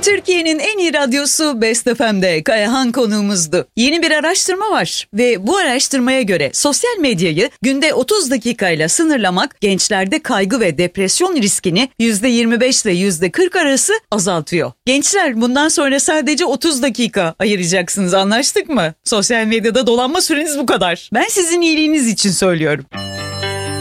Türkiye'nin en iyi radyosu Best FM'de Kayahan konuğumuzdu. Yeni bir araştırma var ve bu araştırmaya göre sosyal medyayı günde 30 dakikayla sınırlamak gençlerde kaygı ve depresyon riskini %25 ile %40 arası azaltıyor. Gençler, bundan sonra sadece 30 dakika ayıracaksınız, anlaştık mı? Sosyal medyada dolanma süreniz bu kadar. Ben sizin iyiliğiniz için söylüyorum.